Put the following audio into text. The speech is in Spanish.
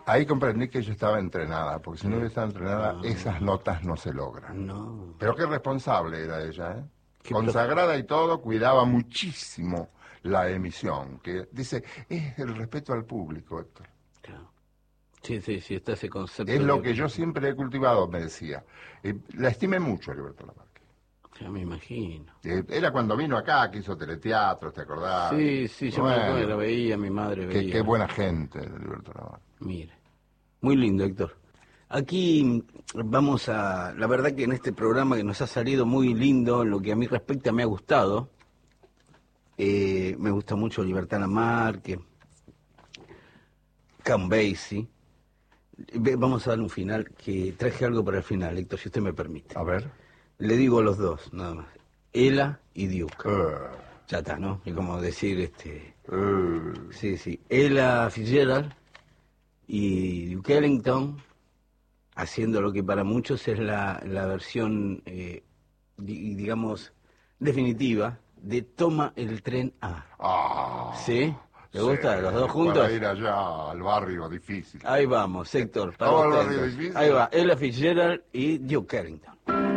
Ahí comprendí que ella estaba entrenada, porque si no hubiera estado entrenada, esas notas no se logran. No. Pero qué responsable era ella, ¿eh? Qué Consagrada y todo, cuidaba muchísimo la emisión, que dice, es el respeto al público, Héctor. Claro. Sí, sí, sí, está ese concepto. Es lo que yo siempre he cultivado, me decía. La estimé mucho a Libertad Lamarque. Ya me imagino. Era cuando vino acá, que hizo teleteatro, ¿te acordás? Sí, sí, yo me acuerdo, la veía, mi madre veía. Qué buena gente, Libertad Lamarque. Mire, muy lindo, Héctor. Aquí vamos a... La verdad que en este programa que nos ha salido muy lindo, en lo que a mí respecta me ha gustado. Me gusta mucho Libertad Lamarque, Count Basie. Vamos a dar un final, que traje algo para el final, Héctor, si usted me permite. A ver. Le digo a los dos, nada más. Ella y Duke. Ya está, ¿no? Es como decir, Sí, sí. Ella Fitzgerald y Duke Ellington, haciendo lo que para muchos es la versión, digamos, definitiva de Toma el tren A. ¿Sí? ¿Le gusta? ¿Los dos juntos? Para ir allá al barrio difícil. Ahí vamos, Héctor. Para ¿Cómo al usted, barrio entonces. difícil? Ahí va, Ella Fitzgerald y Duke Ellington.